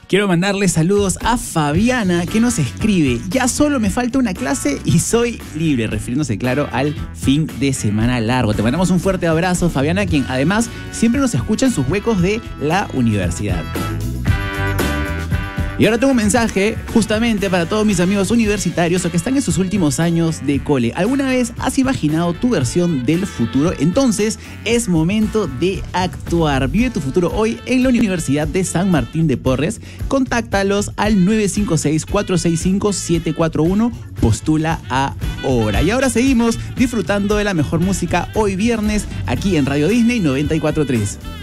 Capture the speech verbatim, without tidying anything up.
Quiero mandarle saludos a Fabiana, que nos escribe: ya solo me falta una clase y soy libre, refiriéndose, claro, al fin de semana largo. Te mandamos un fuerte abrazo, Fabiana, quien además siempre nos escucha en sus huecos de la universidad. Y ahora tengo un mensaje justamente para todos mis amigos universitarios o que están en sus últimos años de cole. ¿Alguna vez has imaginado tu versión del futuro? Entonces es momento de actuar. Vive tu futuro hoy en la Universidad de San Martín de Porres. Contáctalos al nueve cinco seis, cuatro seis cinco, siete cuatro uno. Postula ahora. Y ahora seguimos disfrutando de la mejor música hoy viernes aquí en Radio Disney noventa y cuatro punto tres.